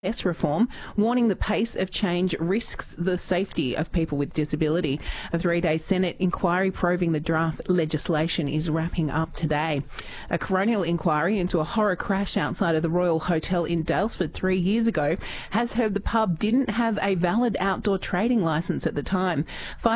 reform, warning the pace of change risks the safety of people with disability. A 3-day Senate inquiry probing the draft legislation is wrapping up today. A coronial inquiry into a horror crash outside of the Royal Hotel in Daylesford 3 years ago has heard the pub didn't have a valid outdoor trading licence at the time.